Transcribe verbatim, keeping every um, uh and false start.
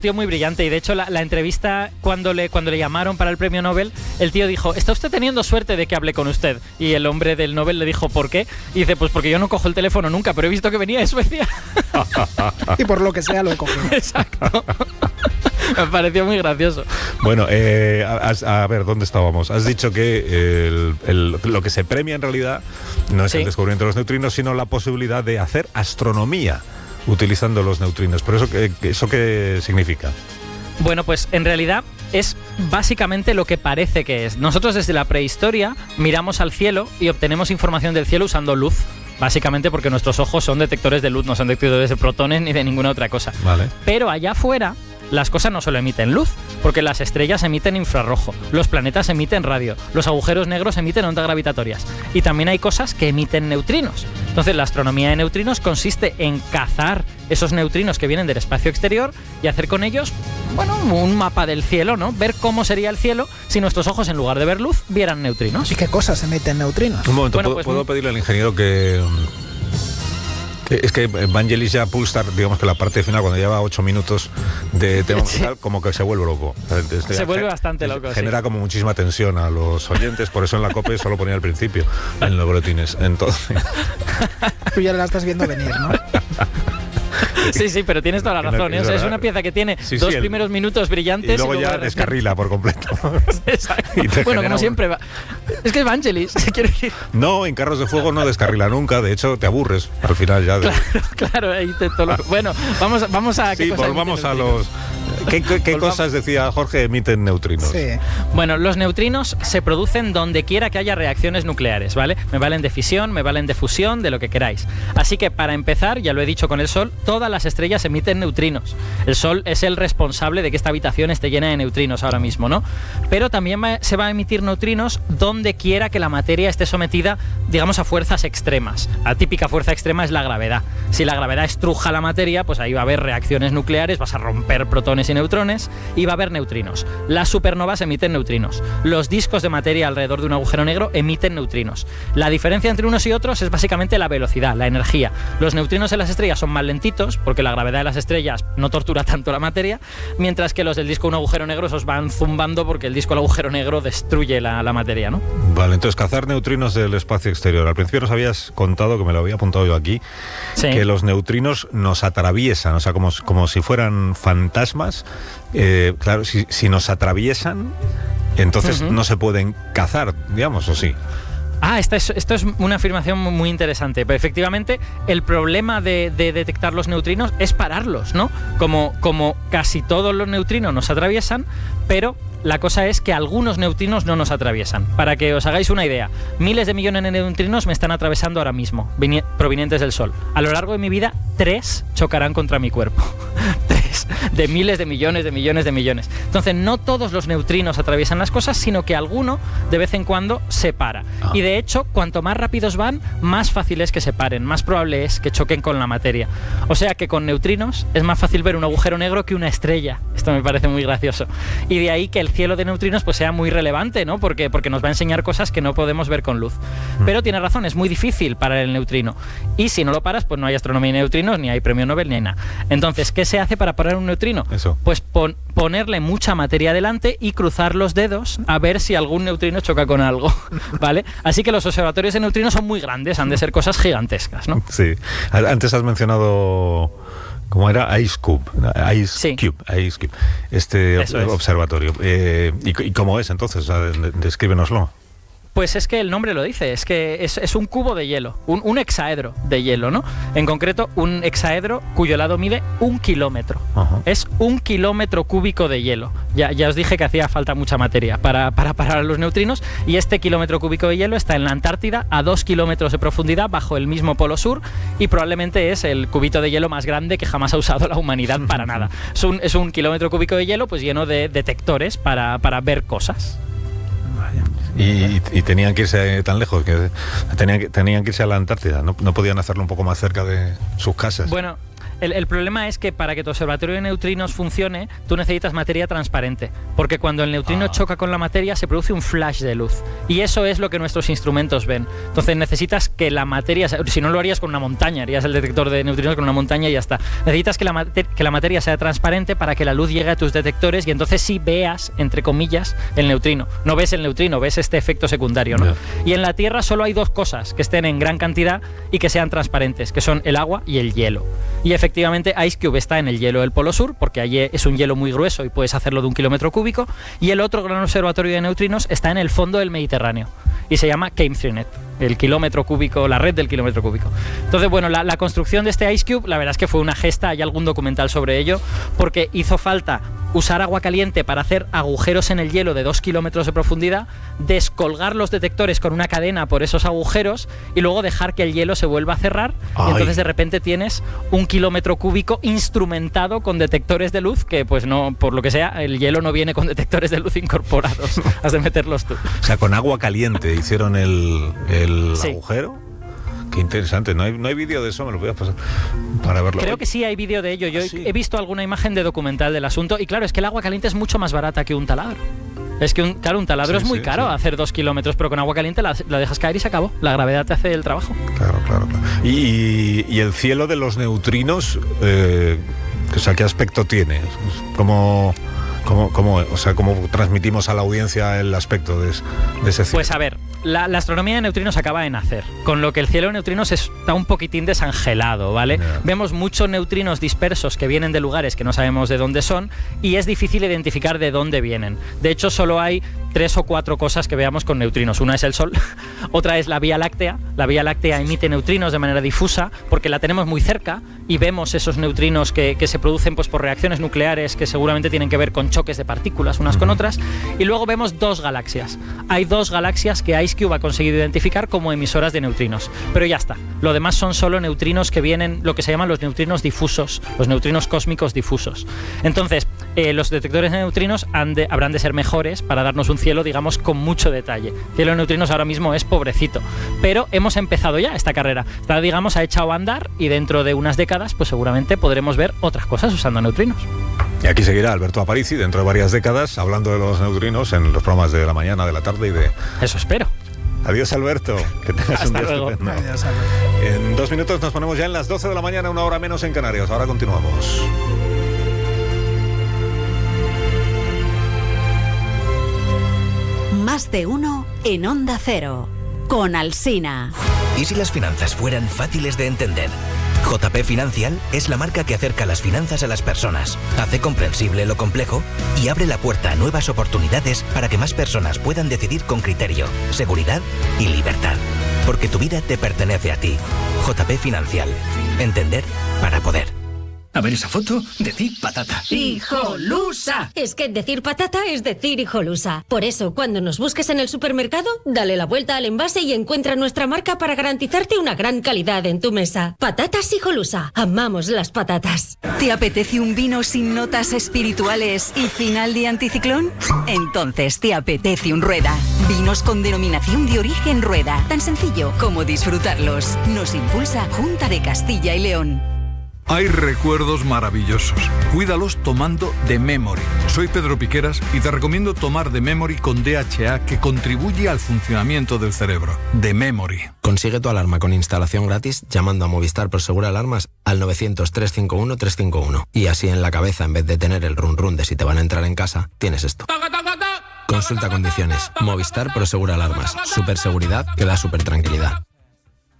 Tío muy brillante, y de hecho la, la entrevista cuando le cuando le llamaron para el premio Nobel, el tío dijo: está usted teniendo suerte de que hable con usted. Y el hombre del Nobel le dijo: ¿por qué? Y dice: pues porque yo no cojo el teléfono nunca, pero he visto que venía de Suecia. Y por lo que sea lo he cogido. Exacto. Me pareció muy gracioso. Bueno, eh, a, a ver, ¿dónde estábamos? Has dicho que el, el, lo que se premia en realidad no es sí. el descubrimiento de los neutrinos, sino la posibilidad de hacer astronomía utilizando los neutrinos. ¿Pero eso, eso qué significa? Bueno, pues en realidad es básicamente lo que parece que es. Nosotros desde la prehistoria miramos al cielo y obtenemos información del cielo usando luz. Básicamente porque nuestros ojos son detectores de luz, no son detectores de protones ni de ninguna otra cosa. Vale. Pero allá afuera las cosas no solo emiten luz, porque las estrellas emiten infrarrojo, los planetas emiten radio, los agujeros negros emiten ondas gravitatorias, y también hay cosas que emiten neutrinos. Entonces la astronomía de neutrinos consiste en cazar esos neutrinos que vienen del espacio exterior y hacer con ellos, bueno, un mapa del cielo, ¿no? Ver cómo sería el cielo si nuestros ojos, en lugar de ver luz, vieran neutrinos. ¿Y qué cosas emiten neutrinos? Un momento, Bueno, ¿puedo, pues, ¿puedo pedirle al ingeniero que... Es que Vangelis ya Pulsar, digamos que la parte final, cuando lleva ocho minutos de tema musical, como que se vuelve loco. Este, se vuelve bastante loco, Genera sí. como muchísima tensión a los oyentes, por eso en la COPE solo ponía al principio, en los boletines. Entonces... Tú ya la estás viendo venir, ¿no? Sí, sí, pero tienes toda la razón, ¿eh? O sea, es una pieza que tiene sí, dos sí, el... primeros minutos brillantes y luego, y luego ya de descarrila por completo. Bueno, como siempre va... Es que es Vangelis, quiero decir. No, en Carros de Fuego no descarrila nunca, de hecho te aburres al final ya de... Claro, claro, ahí te todo lo... Bueno, vamos, vamos a... Sí, volvamos a los... ¿Qué, qué, qué cosas, decía Jorge, emiten neutrinos? Sí. Bueno, los neutrinos se producen donde quiera que haya reacciones nucleares, ¿vale? Me valen de fisión, me valen de fusión, de lo que queráis. Así que para empezar, ya lo he dicho con el Sol, todas las estrellas emiten neutrinos. El Sol es el responsable de que esta habitación esté llena de neutrinos ahora mismo, ¿no? Pero también va, se va a emitir neutrinos donde quiera que la materia esté sometida, digamos, a fuerzas extremas. La típica fuerza extrema es la gravedad. Si la gravedad estruja la materia, pues ahí va a haber reacciones nucleares, vas a romper protones y neutrones y va a haber neutrinos. Las supernovas emiten neutrinos. Los discos de materia alrededor de un agujero negro emiten neutrinos. La diferencia entre unos y otros es básicamente la velocidad, la energía. Los neutrinos en las estrellas son más lentitos porque la gravedad de las estrellas no tortura tanto la materia, mientras que los del disco de un agujero negro esos van zumbando porque el disco del agujero negro destruye la, la materia, ¿no? Vale, entonces cazar neutrinos del espacio exterior. Al principio nos habías contado, que me lo había apuntado yo aquí, sí. que los neutrinos nos atraviesan, o sea, como, como si fueran fantasmas. Eh, claro, si, si nos atraviesan, entonces uh-huh. no se pueden cazar, digamos, ¿o sí? Ah, esta es, esto es una afirmación muy interesante. Pero efectivamente, el problema de, de detectar los neutrinos es pararlos, ¿no? Como, como casi todos los neutrinos nos atraviesan, pero la cosa es que algunos neutrinos no nos atraviesan. Para que os hagáis una idea, miles de millones de neutrinos me están atravesando ahora mismo, provenientes del Sol. A lo largo de mi vida, tres chocarán contra mi cuerpo. Tres, de miles de millones de millones de millones. Entonces, no todos los neutrinos atraviesan las cosas, sino que alguno de vez en cuando se para. Ah. Y de hecho, cuanto más rápidos van, más fácil es que se paren, más probable es que choquen con la materia. O sea que con neutrinos es más fácil ver un agujero negro que una estrella. Esto me parece muy gracioso. Y de ahí que el cielo de neutrinos pues sea muy relevante, ¿no? Porque, porque nos va a enseñar cosas que no podemos ver con luz. Mm. Pero tiene razón, es muy difícil parar el neutrino. Y si no lo paras, pues no hay astronomía de neutrinos, ni hay premio Nobel, ni hay nada. Entonces, ¿qué se hace para parar un neutrino? Eso. Pues pon, ponerle mucha materia delante y cruzar los dedos a ver si algún neutrino choca con algo, ¿vale? Así que los observatorios de neutrinos son muy grandes, han de ser cosas gigantescas, ¿no? Sí. Antes has mencionado... ¿Cómo era? Ice Cube. Ice sí. Cube. Ice Cube. Este Eso es. observatorio. Eh, ¿y, ¿Y cómo es entonces? O sea, descríbenoslo. Pues es que el nombre lo dice, es que es, es un cubo de hielo, un, un hexaedro de hielo, ¿no? En concreto, un hexaedro cuyo lado mide un kilómetro. Uh-huh. Es un kilómetro cúbico de hielo. Ya, ya os dije que hacía falta mucha materia para, para parar a los neutrinos, y este kilómetro cúbico de hielo está en la Antártida, a dos kilómetros de profundidad, bajo el mismo polo sur, y probablemente es el cubito de hielo más grande que jamás ha usado la humanidad para nada. Es un, es un kilómetro cúbico de hielo pues lleno de detectores para, para ver cosas. Y, y, y tenían que irse tan lejos, que tenían que, tenían que irse a la Antártida, ¿no? ¿No podían hacerlo un poco más cerca de sus casas? Bueno, el, el problema es que para que tu observatorio de neutrinos funcione, tú necesitas materia transparente, porque cuando el neutrino ah. choca con la materia se produce un flash de luz, y eso es lo que nuestros instrumentos ven. Entonces necesitas que la materia, si no lo harías con una montaña, harías el detector de neutrinos con una montaña y ya está. Necesitas que la, mate- que la materia sea transparente para que la luz llegue a tus detectores y entonces sí veas, entre comillas, el neutrino. No ves el neutrino, ves este efecto secundario, ¿no? Yeah. Y en la Tierra solo hay dos cosas que estén en gran cantidad y que sean transparentes, que son el agua y el hielo. Y efectivamente IceCube está en el hielo del Polo Sur, porque allí es un hielo muy grueso y puedes hacerlo de un kilómetro cúbico, y el otro gran observatorio de neutrinos está en el fondo del Mediterráneo y se llama CheMThree, el kilómetro cúbico, la red del kilómetro cúbico. Entonces, bueno, la, la construcción de este IceCube, la verdad es que fue una gesta, hay algún documental sobre ello, porque hizo falta usar agua caliente para hacer agujeros en el hielo de dos kilómetros de profundidad, descolgar los detectores con una cadena por esos agujeros y luego dejar que el hielo se vuelva a cerrar. Ay. Y entonces de repente tienes un kilómetro cúbico instrumentado con detectores de luz que, pues no, por lo que sea, el hielo no viene con detectores de luz incorporados. Has de meterlos tú. O sea, con agua caliente hicieron el, el sí. agujero. Qué interesante, no hay, no hay vídeo de eso, me lo voy a pasar para verlo. Creo que sí hay vídeo de ello, yo sí. he visto alguna imagen de documental del asunto y claro, es que el agua caliente es mucho más barata que un taladro. Es que, un, claro, un taladro sí, es muy sí, caro sí. hacer dos kilómetros, pero con agua caliente la, la dejas caer y se acabó. La gravedad te hace el trabajo. Claro, claro, claro. Y, y el cielo de los neutrinos, eh, o sea, ¿qué aspecto tiene? ¿Cómo, cómo, cómo, o sea, ¿cómo transmitimos a la audiencia el aspecto de, de ese cielo? Pues a ver, La, la astronomía de neutrinos acaba de nacer, con lo que el cielo de neutrinos está un poquitín desangelado, ¿vale? Yeah. Vemos muchos neutrinos dispersos que vienen de lugares que no sabemos de dónde son y es difícil identificar de dónde vienen. De hecho, solo hay tres o cuatro cosas que veamos con neutrinos. Una es el Sol, otra es la Vía Láctea. La Vía Láctea emite neutrinos de manera difusa porque la tenemos muy cerca y vemos esos neutrinos que, que se producen pues, por reacciones nucleares que seguramente tienen que ver con choques de partículas unas con otras. Y luego vemos dos galaxias. Hay dos galaxias que hay IceCube ha conseguido identificar como emisoras de neutrinos, pero ya está. Lo demás son solo neutrinos que vienen, lo que se llaman los neutrinos difusos, los neutrinos cósmicos difusos. Entonces, eh, los detectores de neutrinos han de, habrán de ser mejores para darnos un cielo, digamos, con mucho detalle. El cielo de neutrinos ahora mismo es pobrecito, pero hemos empezado ya esta carrera. Está, digamos, ha echado a andar y dentro de unas décadas, pues seguramente podremos ver otras cosas usando neutrinos. Y aquí seguirá Alberto Aparici dentro de varias décadas hablando de los neutrinos en los programas de la mañana, de la tarde y de... Eso espero. Adiós, Alberto. Que tengas Hasta un día luego. estupendo. Adiós, Alberto. En dos minutos nos ponemos ya en las doce de la mañana, una hora menos en Canarias. Ahora continuamos. Más de uno en Onda Cero. Con Alsina. ¿Y si las finanzas fueran fáciles de entender? J P Financial es la marca que acerca las finanzas a las personas, hace comprensible lo complejo y abre la puerta a nuevas oportunidades para que más personas puedan decidir con criterio, seguridad y libertad. Porque tu vida te pertenece a ti. J P Financial. Entender para poder. A ver esa foto, decir patata. ¡Hijolusa! Es que decir patata es decir hijolusa. Por eso, cuando nos busques en el supermercado, dale la vuelta al envase y encuentra nuestra marca para garantizarte una gran calidad en tu mesa. Patatas Hijolusa. Amamos las patatas. ¿Te apetece un vino sin notas espirituales y final de anticiclón? Entonces te apetece un Rueda. Vinos con denominación de origen Rueda. Tan sencillo como disfrutarlos. Nos impulsa Junta de Castilla y León. Hay recuerdos maravillosos. Cuídalos tomando The Memory. Soy Pedro Piqueras y te recomiendo tomar The Memory con D H A, que contribuye al funcionamiento del cerebro. The Memory. Consigue tu alarma con instalación gratis llamando a Movistar Prosegur Alarmas al novecientos, trescientos cincuenta y uno, trescientos cincuenta y uno. Y así en la cabeza, en vez de tener el run run de si te van a entrar en casa, tienes esto. Consulta condiciones. Movistar Prosegur Alarmas. Superseguridad que da super tranquilidad.